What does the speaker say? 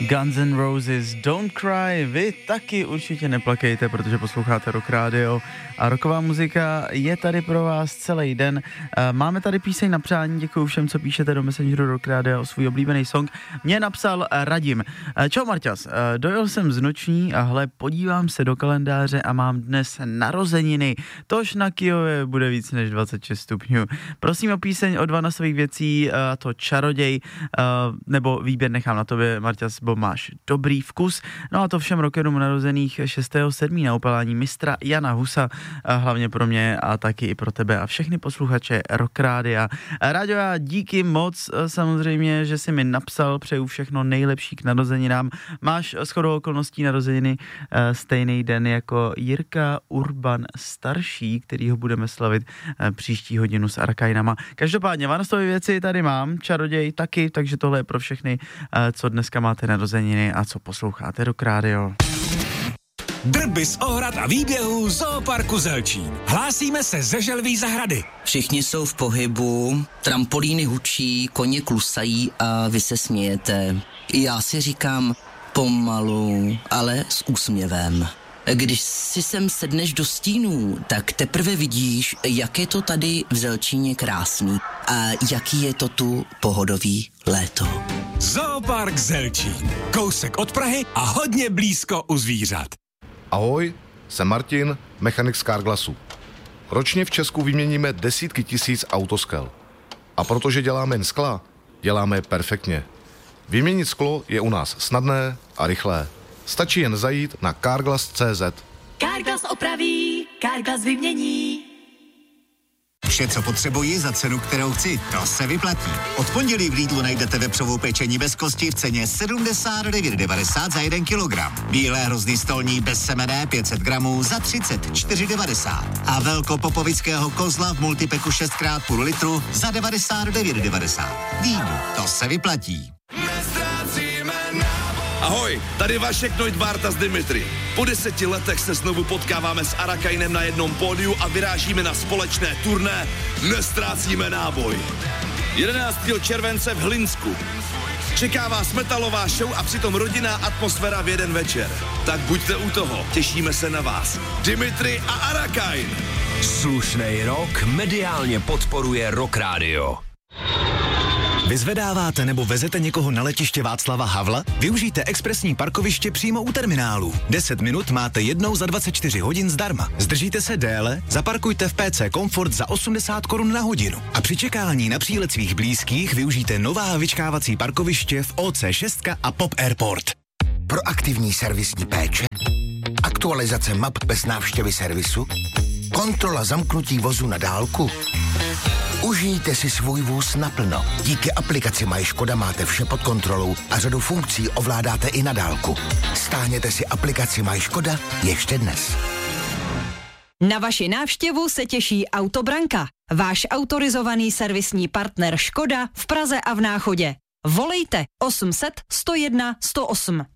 Guns N' Roses, Don't Cry, vy taky určitě neplakejte, protože posloucháte Rock Radio a rocková muzika je tady pro vás celý den. Máme tady píseň na přání, děkuju všem, co píšete do Messengeru Rock Radio o svůj oblíbený song. Mě napsal Radim. Čau Marťas, dojel jsem z noční a hle, podívám se do kalendáře a mám dnes narozeniny. Tož na Kyjově bude víc než 26 stupňů. Prosím o píseň od Vana svých věcí, a to Čaroděj, nebo výběr nechám na tobě, Marťas, bo máš dobrý vkus. No a to všem rockerům narozených 6.7. na upalání mistra Jana Husa, hlavně pro mě a taky i pro tebe a všechny posluchače Rock Rádia. Ráďo, já díky moc samozřejmě, že jsi mi napsal, přeju všechno nejlepší k narozeninám. Máš shodou okolností narozeniny stejný den jako Jirka Urban starší, kterýho budeme slavit příští hodinu s Arkajnama. Každopádně Vanostové věci tady mám, Čaroděj taky, takže tohle je pro všechny, co dneska máte narozeniny a co posloucháte Rock Radio. Drby z ohrad a výběhů Zooparku Zelčín. Hlásíme se ze Želví zahrady. Všichni jsou v pohybu, trampolíny hučí, koně klusají a vy se smějete. Já si říkám pomalu, ale s úsměvem. Když si sem sedneš do stínů, tak teprve vidíš, jak je to tady v Zelčíně krásný a jaký je to tu pohodový léto. Zoopark Zelčín. Kousek od Prahy a hodně blízko u zvířat. Ahoj, jsem Martin, mechanik z Carglassu. Ročně v Česku vyměníme desítky tisíc autoskel. A protože děláme jen skla, děláme je perfektně. Vyměnit sklo je u nás snadné a rychlé. Stačí jen zajít na carglass.cz. Carglass opraví, Carglass vymění. Vše, co potřebuji za cenu, kterou chci, to se vyplatí. Od pondělí v Lidlu najdete vepřovou pečení bez kosti v ceně 79,90 za 1 kilogram. Bílé hrozný stolní bez semene 500 gramů za 34,90. A velkopopovického kozla v multipeku 6x půl litru za 99,90. Lidl, to se vyplatí. Ahoj, tady Vašek Neudbárta z Dimitri. Po 10 letech se znovu potkáváme s Arakajnem na jednom pódiu a vyrážíme na společné turné Nestrácíme náboj. 11. července v Hlinsku. Čeká vás metalová show a přitom rodinná atmosféra v jeden večer. Tak buďte u toho, těšíme se na vás. Dimitri a Arakajn. Slušnej rok mediálně podporuje Rock Radio. Vyzvedáváte nebo vezete někoho na letiště Václava Havla? Využijte expresní parkoviště přímo u terminálu. 10 minut máte jednou za 24 hodin zdarma. Zdržíte se déle? Zaparkujte v PC Comfort za 80 Kč na hodinu. A při čekání na přílet svých blízkých využijte nová vyčkávací parkoviště v OC6 a Pop Airport. Proaktivní servisní péče, aktualizace map bez návštěvy servisu, kontrola zamknutí vozu na dálku. Užijte si svůj vůz naplno. Díky aplikaci Moje Škoda máte vše pod kontrolou a řadu funkcí ovládáte i na dálku. Stáhněte si aplikaci Moje Škoda ještě dnes. Na vaši návštěvu se těší Autobranka, váš autorizovaný servisní partner Škoda v Praze a v Náchodě. Volejte 800 101 108.